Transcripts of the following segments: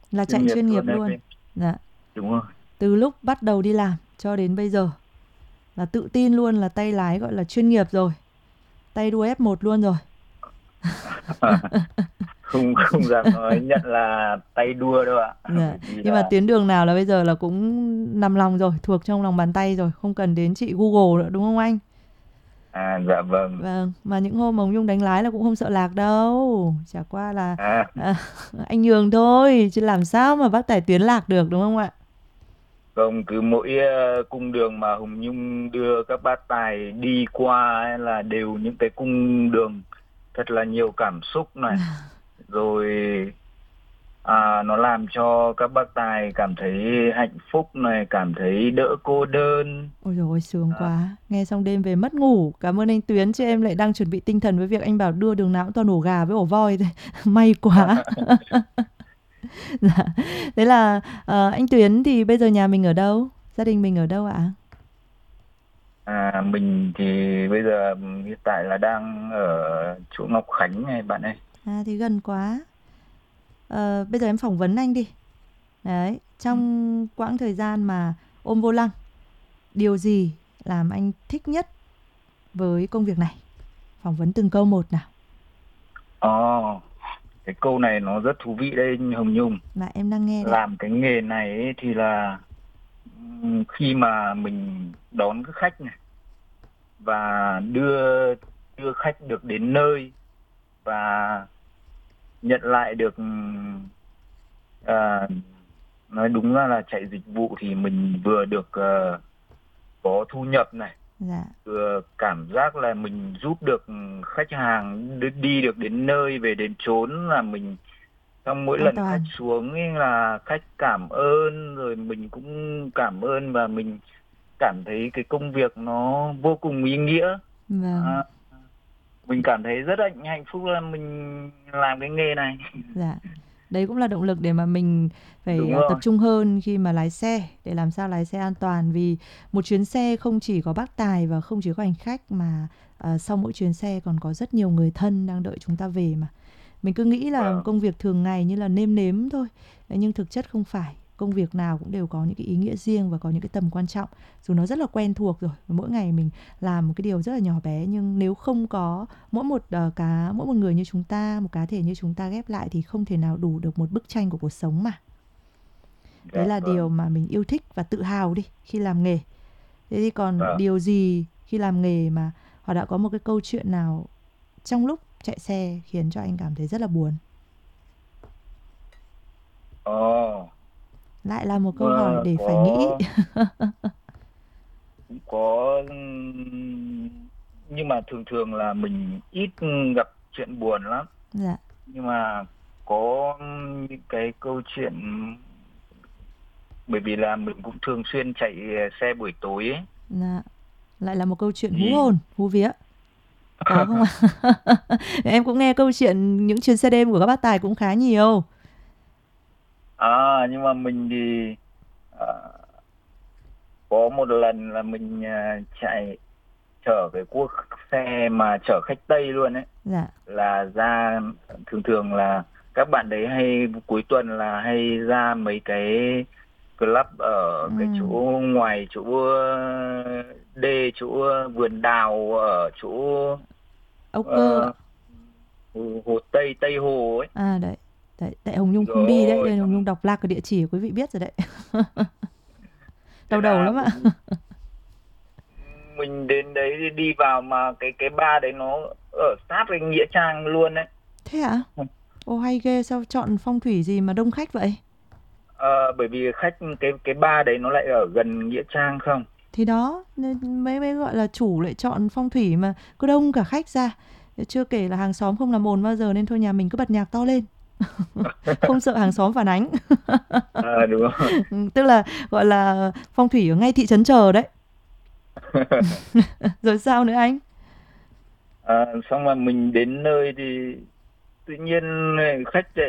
là chuyên chạy nghiệp chuyên nghiệp luôn em luôn. Vinh. Dạ. Đúng rồi. Từ lúc bắt đầu đi làm cho đến bây giờ là tự tin luôn là tay lái gọi là chuyên nghiệp rồi, tay đua F1 luôn rồi. Không không dám nói nhận là tay đua đâu ạ. Dạ. Bởi vì Nhưng mà là tuyến đường nào là bây giờ là cũng nằm lòng rồi, thuộc trong lòng bàn tay rồi, không cần đến chị Google nữa đúng không anh? dạ vâng. Vâng, mà những hôm mà ông Nhung đánh lái là cũng không sợ lạc đâu. Chả qua là À, à, anh nhường thôi, chứ làm sao mà bác Tài Tuyến lạc được đúng không ạ? không, cứ mỗi cung đường mà Hùng Nhung đưa các bác tài đi qua ấy là đều những cái cung đường thật là nhiều cảm xúc này, rồi nó làm cho các bác tài cảm thấy hạnh phúc này, cảm thấy đỡ cô đơn. Ôi dồi ôi, sướng À, quá. Nghe xong đêm về mất ngủ. Cảm ơn anh Tuyến, chứ em lại đang chuẩn bị tinh thần với việc anh bảo đưa đường nào cũng toàn ổ gà với ổ voi thôi. May quá. Dạ. Thế là anh Tuyến thì bây giờ nhà mình ở đâu? Gia đình mình ở đâu ạ? mình thì bây giờ hiện tại là đang ở chỗ Ngọc Khánh này bạn ơi. À thì gần quá. Bây giờ em phỏng vấn anh đi. Đấy, Ừ. trong quãng thời gian mà ôm vô lăng, điều gì làm anh thích nhất với công việc này? Phỏng vấn từng câu một nào. Ồ, cái câu này nó rất thú vị đây Hồng Nhung. Dạ em đang nghe đấy ạ. Làm cái nghề này ấy thì là khi mà mình đón các khách này và đưa đưa khách được đến nơi và nhận lại được, à, nói đúng ra là chạy dịch vụ thì mình vừa được có thu nhập này, Dạ, vừa cảm giác là mình giúp được khách hàng đi được đến nơi về đến chốn, là mình trong mỗi an lần khách toàn. xuống ấy là khách cảm ơn rồi mình cũng cảm ơn, và mình cảm thấy cái công việc nó vô cùng ý nghĩa. Vâng, à, mình cảm thấy rất là hạnh phúc là mình làm cái nghề này. dạ. Đấy cũng là động lực để mà mình phải Đúng tập rồi. trung hơn khi mà lái xe, để làm sao lái xe an toàn, vì một chuyến xe không chỉ có bác tài và không chỉ có hành khách, mà sau mỗi chuyến xe còn có rất nhiều người thân đang đợi chúng ta về mà. Mình cứ nghĩ là Vâng. công việc thường ngày như là nêm nếm thôi, nhưng thực chất không phải. Công việc nào cũng đều có những cái ý nghĩa riêng và có những cái tầm quan trọng. Dù nó rất là quen thuộc rồi, mỗi ngày mình làm một cái điều rất là nhỏ bé, nhưng nếu không có mỗi một người như chúng ta, một cá thể như chúng ta ghép lại thì không thể nào đủ được một bức tranh của cuộc sống mà. Đấy Dạ là điều vâng. mà mình yêu thích và tự hào đi khi làm nghề. Thế thì còn Vâng. điều gì khi làm nghề mà họ đã có một cái câu chuyện nào trong lúc chạy xe khiến cho anh cảm thấy rất là buồn? Ồ. Lại là một câu hỏi Mà để phải nghĩ. có, cũng có, nhưng mà thường thường là mình ít gặp chuyện buồn lắm, Dạ, nhưng mà có những cái câu chuyện, bởi vì là mình cũng thường xuyên chạy xe buổi tối ấy, dạ. Lại là một câu chuyện hú thì hồn, hú vía. Có không ạ? Em cũng nghe câu chuyện những chuyến xe đêm của các bác tài cũng khá nhiều. nhưng mà mình thì à, có một lần là mình chạy chở cái cuốc xe mà chở khách Tây luôn ấy, Dạ. là ra, thường thường là các bạn đấy hay cuối tuần là hay ra mấy cái club ở cái chỗ Ừm, ngoài chỗ đê, chỗ vườn đào ở chỗ Âu Cơ ạ. ờ, hồ Tây, Tây Hồ ấy. À đấy. Đấy, tại Hồng Nhung không đi đấy, Rồi nên Hồng xong Nhung đọc lạc cái địa chỉ quý vị biết rồi đấy. thế Đau đầu là lắm ạ. mình đến đấy thì đi vào mà cái bar đấy nó ở sát cái nghĩa trang luôn đấy. Thế ạ? Ô hay ghê, sao chọn phong thủy gì mà đông khách vậy? Ờ, bởi vì khách, cái bar đấy nó lại ở gần nghĩa trang không. Thì đó, nên mấy mấy gọi là chủ lại chọn phong thủy mà cứ đông cả khách ra. Chưa kể là hàng xóm không làm ồn bao giờ, nên thôi nhà mình cứ bật nhạc to lên. Không sợ hàng xóm phản ánh. Đúng rồi. Tức là gọi là phong thủy ở ngay thị trấn chờ đấy. Rồi sao nữa anh? Xong mà mình đến nơi thì tự nhiên khách lại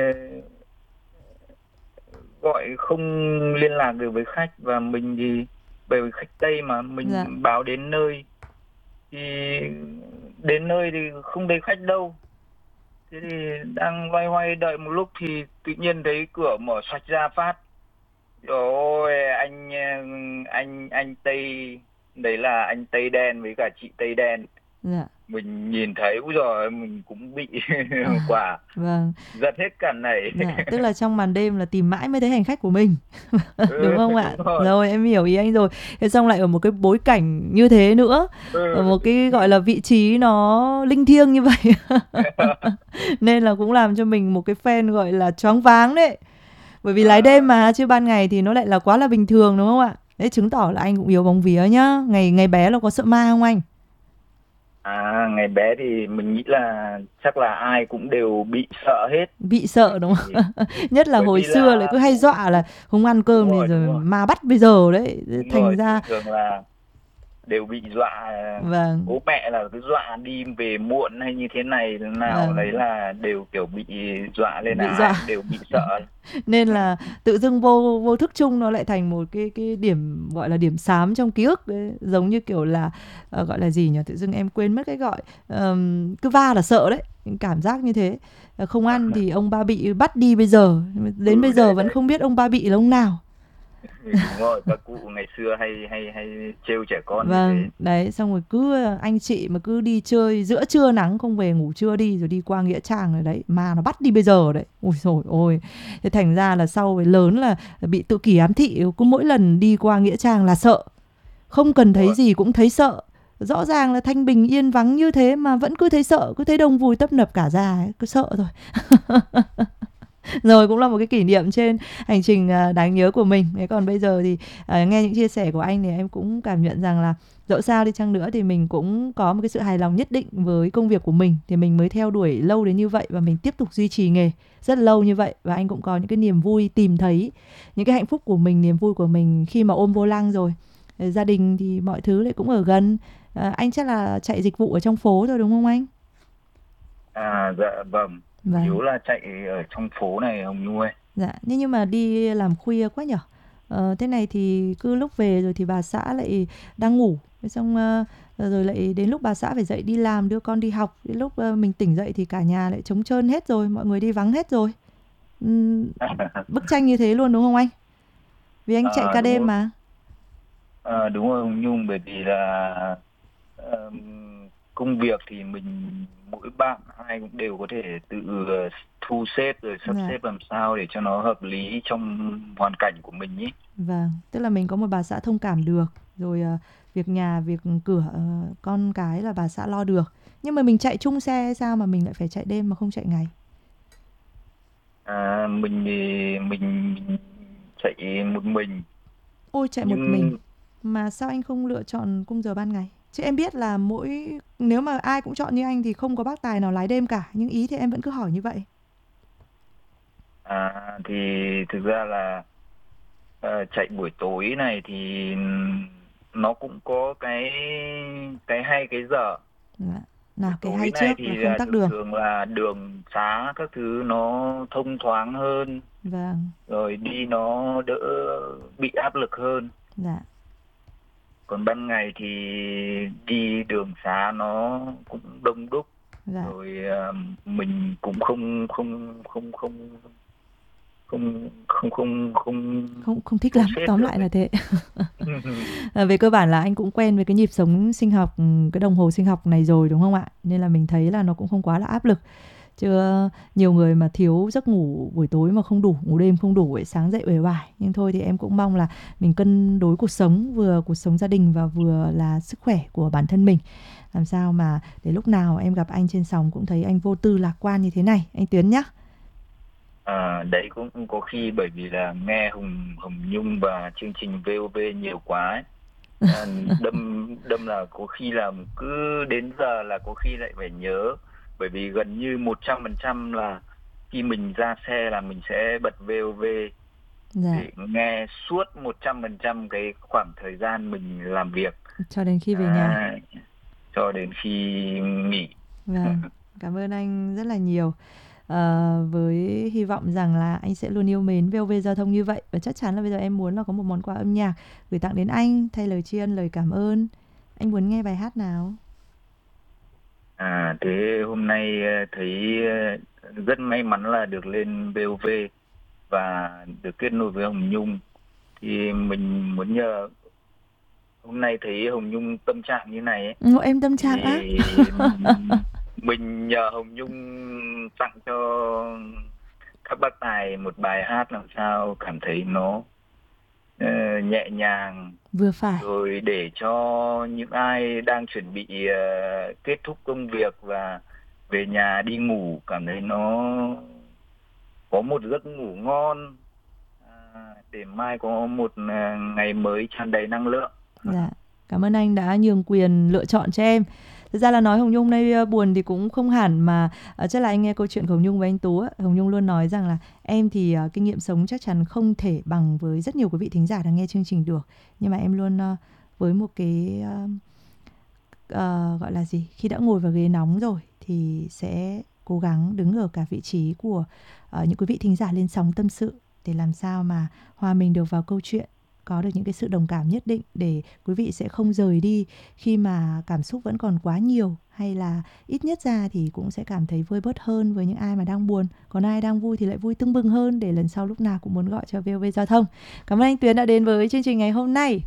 gọi không liên lạc được với khách, và mình thì bởi vì khách Tây mà Dạ. mình báo đến nơi thì đến nơi thì không thấy khách đâu. Thế thì đang loay hoay đợi một lúc thì tự nhiên thấy cửa mở xoạch ra phát. Ôi anh Tây, đấy là anh Tây đen với cả chị Tây đen. Dạ. Mình nhìn thấy úi giời mình cũng bị À, quả vâng. giật hết cả nảy. Dạ, tức là trong màn đêm là tìm mãi mới thấy hành khách của mình. Đúng Ừ, không ạ? đúng rồi. Rồi em hiểu ý anh rồi. Thế xong lại ở một cái bối cảnh như thế nữa, ở Ừ. một cái gọi là vị trí nó linh thiêng như vậy. Nên là cũng làm cho mình một cái fan gọi là choáng váng đấy. Bởi vì lái đêm À, mà, chứ ban ngày thì nó lại là quá là bình thường đúng không ạ? Đấy chứng tỏ là anh cũng yếu bóng vía nhá. Ngày ngày bé là có sợ ma không anh? ngày bé thì mình nghĩ là chắc là ai cũng đều bị sợ hết. Bị Bởi sợ đúng vì không? Nhất là bởi hồi vì xưa lại là cứ hay dọa là không ăn cơm thì đúng rồi rồi, ma bắt bây giờ đấy. đúng Thành rồi, ra thường thường là đều bị dọa. vâng, Bố mẹ là cứ dọa đi về muộn hay như thế này thế nào vâng, đấy là đều kiểu bị dọa, lên là bị ai dọa. cũng đều bị sợ. Nên là tự dưng vô vô thức chung nó lại thành một cái điểm gọi là điểm xám trong ký ức đấy. Giống như kiểu là gọi là gì nhỉ? Tự dưng em quên mất cái gọi. Cứ va là sợ đấy. Cảm giác như thế. Không ăn thì ông ba bị bắt đi bây giờ. Đến bây Ừ, giờ đấy vẫn đấy. không biết ông ba bị là ông nào. Ừ, đúng rồi, các cụ ngày xưa hay hay hay trêu trẻ con như Vâng, thế. đấy xong rồi cứ anh chị mà cứ đi chơi giữa trưa nắng không về ngủ trưa đi rồi đi qua nghĩa trang rồi đấy, mà nó bắt đi bây giờ đấy. Ôi rồi ôi. Thế thành ra là sau về lớn là bị tự kỷ ám thị, cứ mỗi lần đi qua nghĩa trang là sợ. Không cần Đúng thấy rồi. gì cũng thấy sợ. Rõ ràng là thanh bình yên vắng như thế mà vẫn cứ thấy sợ, cứ thấy đông vui tấp nập cả ra ấy, cứ sợ thôi. Rồi cũng là một cái kỷ niệm trên hành trình đáng nhớ của mình. Thế còn bây giờ thì nghe những chia sẻ của anh thì em cũng cảm nhận rằng là dẫu sao đi chăng nữa thì mình cũng có một cái sự hài lòng nhất định với công việc của mình, thì mình mới theo đuổi lâu đến như vậy và mình tiếp tục duy trì nghề rất lâu như vậy. Và anh cũng có những cái niềm vui tìm thấy những cái hạnh phúc của mình, niềm vui của mình khi mà ôm vô lăng rồi. Gia đình thì mọi thứ lại cũng ở gần. Anh chắc là chạy dịch vụ ở trong phố thôi đúng không anh? Dạ vâng, chủ Vâng. yếu là chạy ở trong phố này Hồng Nhung ơi. Dạ, nhưng mà đi làm khuya quá nhở. Thế này thì cứ lúc về rồi thì bà xã lại đang ngủ. Thế xong rồi lại đến lúc bà xã phải dậy đi làm đưa con đi học. Đến lúc mình tỉnh dậy thì cả nhà lại trống trơn hết rồi, mọi người đi vắng hết rồi. Ừm, Bức tranh như thế luôn đúng không anh? Vì anh chạy ca Đúng đêm rồi. mà. Đúng rồi Hồng Nhung, bởi vì là công việc thì mình mỗi bạn ai cũng đều có thể tự thu xếp rồi sắp Dạ, xếp làm sao để cho nó hợp lý trong hoàn cảnh của mình ý. vâng. Tức là mình có một bà xã thông cảm được. Rồi việc nhà, việc cửa, con cái là bà xã lo được. Nhưng mà mình chạy chung xe hay sao mà mình lại phải chạy đêm mà không chạy ngày? Mình thì mình chạy một mình, Ôi chạy một mình. nhưng Mà sao anh không lựa chọn khung giờ ban ngày? Chứ em biết là nếu mà ai cũng chọn như anh thì không có bác tài nào lái đêm cả. Nhưng ý thì em vẫn cứ hỏi như vậy. thì thực ra là chạy buổi tối này thì nó cũng có cái hay cái dở. Dạ. Buổi Nào cái tối hay này trước là thì không tắc thường đường. thường là đường xá các thứ nó thông thoáng hơn, Vâng. rồi đi nó đỡ bị áp lực hơn. Dạ. Còn ban ngày thì đi đường xá nó cũng đông đúc, Dạ. rồi mình cũng không không không không không không không không Không không thích thu lắm, xếp tóm được lại ấy. là thế. Về cơ bản là anh cũng quen với cái nhịp sống sinh học, cái đồng hồ sinh học này rồi đúng không ạ? Nên là mình thấy là nó cũng không quá là áp lực. Chứ nhiều người mà thiếu giấc ngủ buổi tối mà không đủ, ngủ đêm không đủ ấy, sáng dậy uể oải. Nhưng thôi thì em cũng mong là mình cân đối cuộc sống, vừa cuộc sống gia đình và vừa là sức khỏe của bản thân mình. Làm sao mà để lúc nào em gặp anh trên sóng cũng thấy anh vô tư lạc quan như thế này, anh Tuyến nhá. Đấy cũng có khi bởi vì là nghe Hồng Hồng Nhung và chương trình VOV nhiều quá ấy. À, đâm đâm là có khi là cứ đến giờ là có khi lại phải nhớ, bởi vì gần như 100% là khi mình ra xe là mình sẽ bật VOV Dạ, để nghe suốt 100% cái khoảng thời gian mình làm việc, cho đến khi về nhà. à, cho đến khi nghỉ. Vâng, cảm ơn anh rất là nhiều. Với hy vọng rằng là anh sẽ luôn yêu mến VOV Giao thông như vậy. Và chắc chắn là bây giờ em muốn là có một món quà âm nhạc gửi tặng đến anh, thay lời tri ân, lời cảm ơn. Anh muốn nghe bài hát nào? Thế hôm nay thấy rất may mắn là được lên VOV và được kết nối với Hồng Nhung. Thì mình muốn nhờ, hôm nay thấy Hồng Nhung tâm trạng như này ấy, Em tâm trạng á. thì mình nhờ Hồng Nhung tặng cho các bác tài một bài hát làm sao cảm thấy nó nhẹ nhàng, Vừa phải. rồi để cho những ai đang chuẩn bị kết thúc công việc và về nhà đi ngủ cảm thấy nó có một giấc ngủ ngon, để mai có một ngày mới tràn đầy năng lượng. Dạ, cảm ơn anh đã nhường quyền lựa chọn cho em. Thực ra là nói Hồng Nhung đây buồn thì cũng không hẳn, mà chắc là anh nghe câu chuyện của Hồng Nhung với anh Tú á, Hồng Nhung luôn nói rằng là em thì kinh nghiệm sống chắc chắn không thể bằng với rất nhiều quý vị thính giả đang nghe chương trình được. Nhưng mà em luôn với một cái gọi là gì, khi đã ngồi vào ghế nóng rồi thì sẽ cố gắng đứng ở cả vị trí của những quý vị thính giả lên sóng tâm sự, để làm sao mà hòa mình được vào câu chuyện, có được những cái sự đồng cảm nhất định để quý vị sẽ không rời đi khi mà cảm xúc vẫn còn quá nhiều, hay là ít nhất ra thì cũng sẽ cảm thấy vơi bớt hơn với những ai mà đang buồn. Còn ai đang vui thì lại vui tưng bừng hơn, để lần sau lúc nào cũng muốn gọi cho VOV Giao thông. Cảm ơn anh Tuyến đã đến với chương trình ngày hôm nay.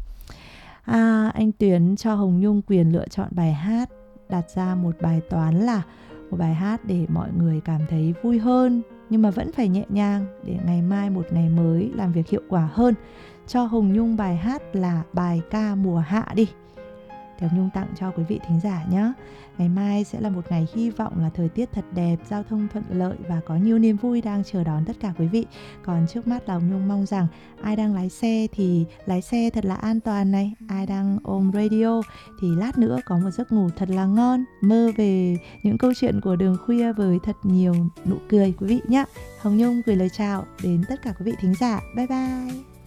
Anh Tuyến cho Hồng Nhung quyền lựa chọn bài hát, đặt ra một bài toán là một bài hát để mọi người cảm thấy vui hơn nhưng mà vẫn phải nhẹ nhàng, để ngày mai một ngày mới làm việc hiệu quả hơn. Cho Hồng Nhung bài hát là bài ca mùa hạ đi, thì Hồng Nhung tặng cho quý vị thính giả nhé. Ngày mai sẽ là một ngày hy vọng là thời tiết thật đẹp, giao thông thuận lợi và có nhiều niềm vui đang chờ đón tất cả quý vị. Còn trước mắt là Hồng Nhung mong rằng ai đang lái xe thì lái xe thật là an toàn này, ai đang ôm radio thì lát nữa có một giấc ngủ thật là ngon, mơ về những câu chuyện của đường khuya với thật nhiều nụ cười quý vị nhé. Hồng Nhung gửi lời chào đến tất cả quý vị thính giả. Bye bye.